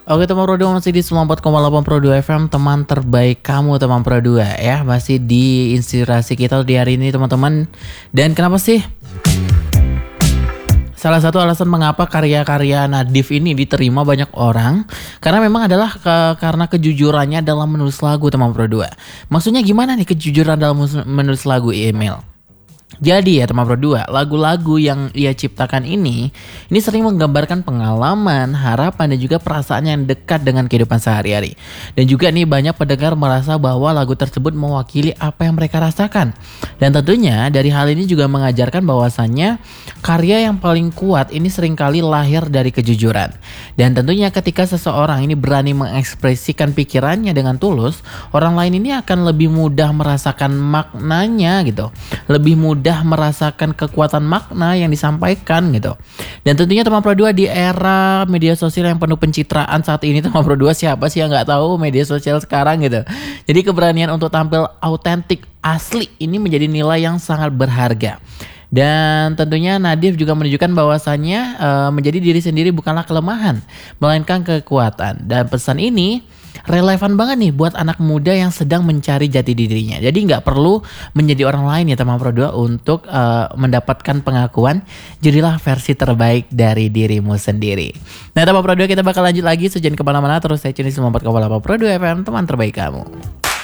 Oke teman Pro 2 masih di 94,8 Pro 2 FM, teman terbaik kamu teman Pro 2 ya. Masih di inspirasi kita di hari ini teman-teman. Dan kenapa sih? Salah satu alasan mengapa karya-karya Nadif ini diterima banyak orang karena memang adalah karena kejujurannya dalam menulis lagu teman Pro 2. Maksudnya gimana nih kejujuran dalam menulis lagu email? Jadi ya teman Pro 2, lagu-lagu yang ia ciptakan ini sering menggambarkan pengalaman, harapan dan juga perasaan yang dekat dengan kehidupan sehari-hari. Dan juga nih banyak pendengar merasa bahwa lagu tersebut mewakili apa yang mereka rasakan. Dan tentunya dari hal ini juga mengajarkan bahwasannya karya yang paling kuat ini seringkali lahir dari kejujuran. Dan tentunya ketika seseorang ini berani mengekspresikan pikirannya dengan tulus, orang lain ini akan lebih mudah merasakan maknanya gitu. Lebih mudah merasakan kekuatan makna yang disampaikan gitu. Dan tentunya teman Pro 2 di era media sosial yang penuh pencitraan saat ini, teman Pro 2 siapa sih yang nggak tahu media sosial sekarang gitu. Jadi keberanian untuk tampil autentik asli ini menjadi nilai yang sangat berharga. Dan tentunya Nadif juga menunjukkan bahwasannya menjadi diri sendiri bukanlah kelemahan, melainkan kekuatan. Dan pesan ini relevan banget nih buat anak muda yang sedang mencari jati dirinya. Jadi nggak perlu menjadi orang lain ya teman Pro 2 untuk mendapatkan pengakuan. Jadilah versi terbaik dari dirimu sendiri. Nah teman Pro 2, kita bakal lanjut lagi, jangan kemana-mana, terus stay tune di 94,8 Pro 2 FM, teman terbaik kamu.